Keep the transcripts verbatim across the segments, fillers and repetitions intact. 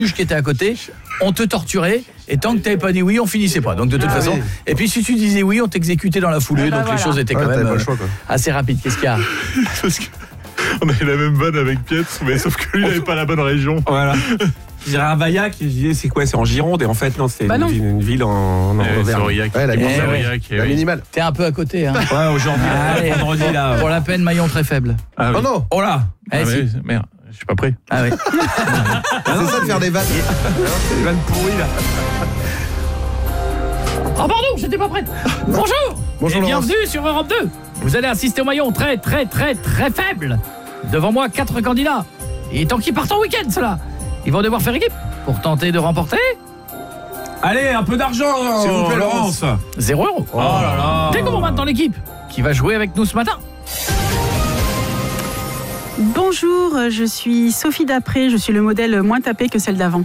juge qui était à côté, on te torturait et tant que t'avais pas dit oui, on finissait pas. Donc de toute ah, façon, oui. Et puis si tu disais oui, on t'exécutait dans la foulée. Ah, bah donc voilà. Les choses étaient quand ouais, même euh, choix, assez rapides. Qu'est-ce qu'il y a? Parce que on avait la même vanne avec Pietz, mais sauf que lui, il n'avait pas la bonne région. Voilà. Je dirais Ravaillac, je disais c'est quoi? C'est en Gironde et en fait non, c'était bah une, une ville en, en euh, Auvergne. Ouais, la eh ouais. La minimale. T'es un peu à côté hein. Ouais, aujourd'hui, allez, vendredi là. Pour la peine, maillon très faible. Ah, oui. Oh non. Oh là. Ah, eh, si. si. Merde, je suis pas prêt. Ah oui. C'est ça de faire des vannes. C'est des vannes pourries là. Oh pardon, j'étais pas prête. Bonjour. Bonjour et bienvenue sur Europe deux. Vous allez assister au maillon très très très très faible. Devant moi, quatre candidats. Et tant qu'ils partent en week-end, ceux-là, ils vont devoir faire équipe pour tenter de remporter. Allez, un peu d'argent, s'il vous plaît, Laurence. Zéro euro. Oh là là. Découvrons maintenant l'équipe qui va jouer avec nous ce matin. Bonjour, je suis Sophie Dapré, je suis le modèle moins tapé que celle d'avant.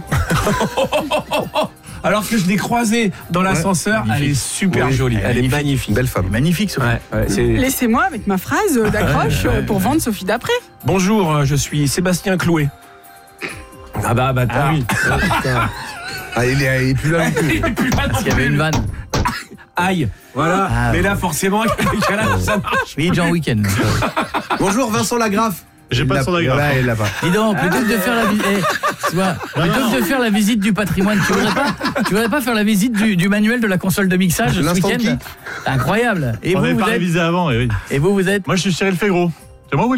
Alors que je l'ai croisée dans l'ascenseur, ouais, elle est super oui, jolie, elle, elle est magnifique. Belle femme. Magnifique, Sophie. Ouais, ouais, laissez-moi avec ma phrase d'accroche ouais, ouais, pour vendre Sophie Dapré. Bonjour, je suis Sébastien Clouet. Ah bah, bah, ah oui. Ah, il est, il est plus là non plus. Il est plus là non Parce qu'il y avait une vanne. Aïe, voilà. Ah, mais là, forcément, ça marche. Oui, déjà en week-end. Bonjour, Vincent Lagraffe. J'ai pas son agraffe. Là, il l'a pas. Dis donc, plutôt que de faire la visite, eh, plutôt que de faire la visite du patrimoine, tu voudrais pas, tu voudrais pas faire la visite du, du manuel de la console de mixage ce week-end? Incroyable. Et on vous, n'avait vous pas êtes... révisé avant. Et, oui. Et vous, vous êtes? Moi, je suis Cyril Fégros. C'est moi.